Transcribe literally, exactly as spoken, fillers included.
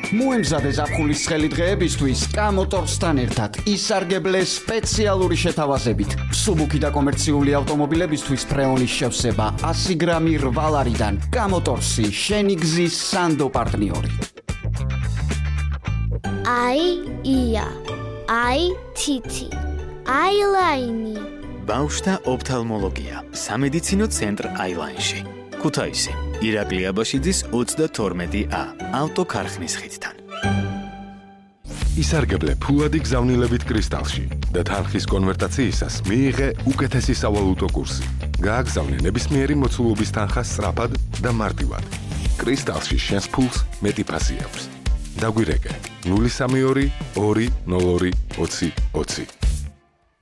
მოემზადე ზაფხულის ცხელი დღეებისთვის კამოტორსთან ერთად ისარგებლე სპეციალური შეთავაზებით. მსუბუქი და კომერციული ავტომობილებისთვის ფრეონის შევსება ასი გრამი რვა ლარიდან. კამოტორსი, შენი გზის სანდო პარტნიორი. აი ია, აი თითი, აილაინი. ბავშვთა ოფთალმოლოგია, სამედიცინო ცენტრ აილაინში. ქუთაისი, ირაკლი აბაშიძის ოცდათორმეტი ა, ავტოქარხნის ხიდთან. ისარგებლე ფულადი გზავნილებით კრისტალში და თანხის კონვერტაციისას მიიღე უკეთესი სავალუტო კურსი. გააგზავნე ნებისმიერი მოცულობის თანხა სწრაფად და მარტივად. კრისტალში შენს ფულს მეტი ფასი აქვს. დაგვირეკე ნული სამი ორი ორი ნულ ორი ოცი ოცი.